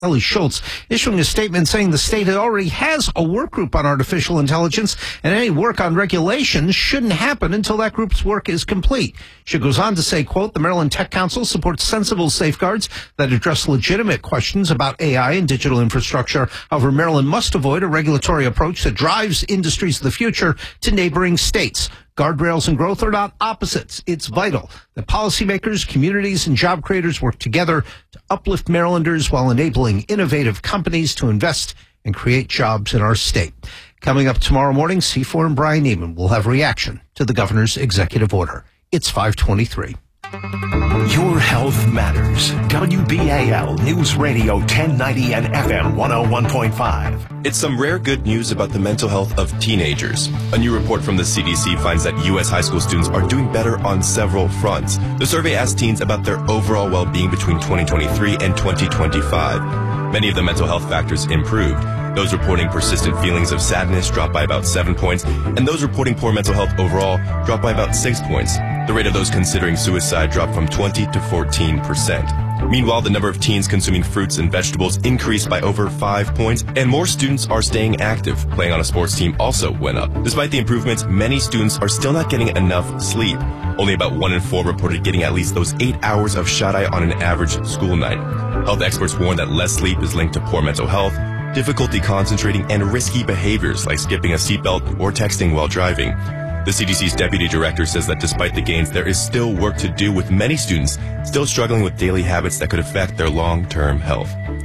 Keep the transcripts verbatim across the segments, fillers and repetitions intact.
Ellie Schultz issuing a statement saying the state already has a work group on artificial intelligence, and any work on regulations shouldn't happen until that group's work is complete. She goes on to say, quote, the Maryland Tech Council supports sensible safeguards that address legitimate questions about A I and digital infrastructure. However, Maryland must avoid a regulatory approach that drives industries of the future to neighboring states. Guardrails and growth are not opposites. It's vital that policymakers, communities, and job creators work together to uplift Marylanders while enabling innovative companies to invest and create jobs in our state. Coming up tomorrow morning, C four and Brian Neiman will have reaction to the governor's executive order. It's five twenty-three. Your health matters. W B A L News Radio ten ninety and F M one oh one point five. It's some rare good news about the mental health of teenagers. A new report from the C D C finds that U S high school students are doing better on several fronts. The survey asked teens about their overall well-being between twenty twenty-three and twenty twenty-five. Many of the mental health factors improved. Those reporting persistent feelings of sadness dropped by about seven points, and those reporting poor mental health overall dropped by about six points. The rate of those considering suicide dropped from twenty to fourteen percent. Meanwhile, the number of teens consuming fruits and vegetables increased by over five points, and more students are staying active. Playing on a sports team also went up. Despite the improvements, many students are still not getting enough sleep. Only about one in four reported getting at least those eight hours of shut-eye on an average school night. Health experts warn that less sleep is linked to poor mental health, difficulty concentrating, and risky behaviors like skipping a seatbelt or texting while driving. The C D C's deputy director says that despite the gains, there is still work to do, with many students still struggling with daily habits that could affect their long-term health.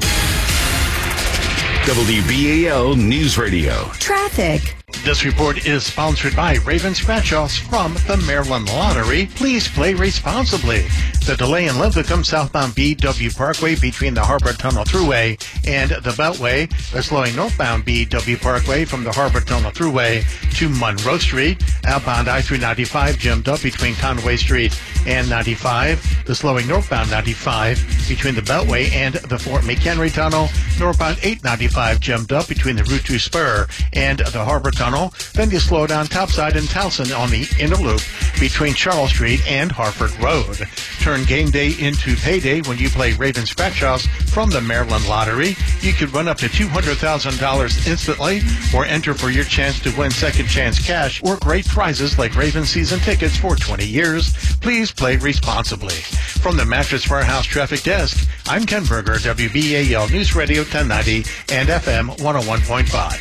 W B A L News Radio. Traffic. This report is sponsored by Raven Scratch-Offs from the Maryland Lottery. Please play responsibly. The delay in Linthicum southbound B W Parkway between the Harbor Tunnel Thruway and the Beltway. The slowing northbound B W Parkway from the Harbor Tunnel Thruway to Monroe Street. Outbound I three ninety-five jammed up between Conway Street and ninety-five. The slowing northbound ninety-five between the Beltway and the Fort McHenry Tunnel. Northbound eight ninety-five jammed up between the Route two Spur and the Harbor Tunnel. Then you slow down topside in Towson on the inner loop between Charles Street and Harford Road. Turn game day into payday when you play Raven Scratch-Offs from the Maryland Lottery. You could run up to two hundred thousand dollars instantly or enter for your chance to win second chance cash or great prizes like Raven season tickets for twenty years. Please play responsibly. From the Mattress Warehouse Traffic Desk, I'm Ken Berger, W B A L News Radio ten ninety and F M one oh one point five.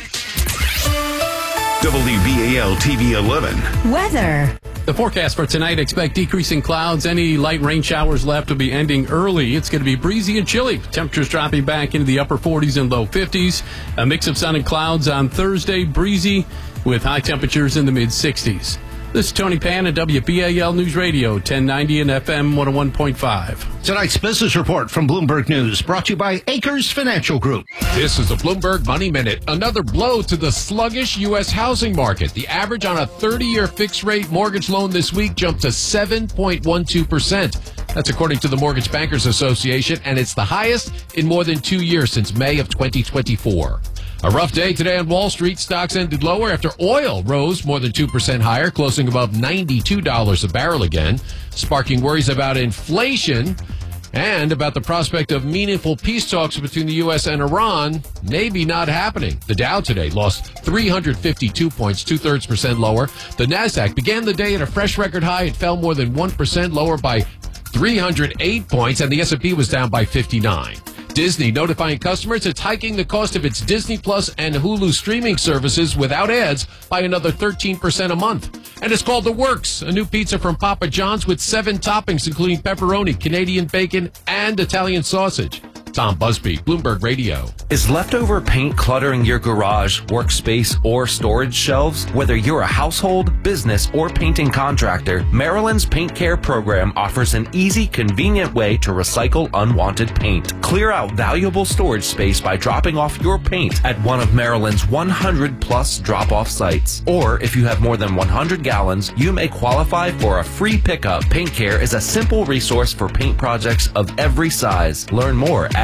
W B A L T V eleven. Weather. The forecast for tonight, expect decreasing clouds. Any light rain showers left will be ending early. It's going to be breezy and chilly. Temperatures dropping back into the upper forties and low fifties. A mix of sun and clouds on Thursday, breezy with high temperatures in the mid sixties. This is Tony Pan at W B A L News Radio, ten ninety and F M one oh one point five. Tonight's business report from Bloomberg News, brought to you by Acres Financial Group. This is the Bloomberg Money Minute. Another blow to the sluggish U S housing market. The average on a thirty-year fixed-rate mortgage loan this week jumped to seven point one two percent. That's according to the Mortgage Bankers Association, and it's the highest in more than two years since May of twenty twenty-four. A rough day today on Wall Street. Stocks ended lower after oil rose more than two percent higher, closing above ninety-two dollars a barrel again, sparking worries about inflation and about the prospect of meaningful peace talks between the U S and Iran maybe not happening. The Dow today lost three hundred fifty-two points, two-thirds percent lower. The NASDAQ began the day at a fresh record high. It fell more than one percent, lower by three hundred eight points, and the S and P was down by fifty-nine. Disney notifying customers it's hiking the cost of its Disney Plus and Hulu streaming services without ads by another thirteen percent a month. And it's called The Works, a new pizza from Papa John's with seven toppings, including pepperoni, Canadian bacon, and Italian sausage. Tom Busby, Bloomberg Radio. Is leftover paint cluttering your garage, workspace, or storage shelves? Whether you're a household, business, or painting contractor, Maryland's Paint Care program offers an easy, convenient way to recycle unwanted paint. Clear out valuable storage space by dropping off your paint at one of Maryland's one hundred plus drop-off sites. Or if you have more than one hundred gallons, you may qualify for a free pickup. Paint Care is a simple resource for paint projects of every size. Learn more at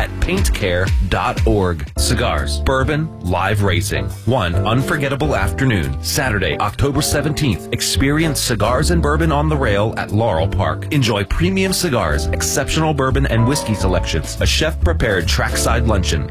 at paint care dot org. Cigars, bourbon, live racing. One unforgettable afternoon, Saturday, October seventeenth. Experience cigars and bourbon on the rail at Laurel Park. Enjoy premium cigars, exceptional bourbon and whiskey selections, a chef-prepared trackside luncheon,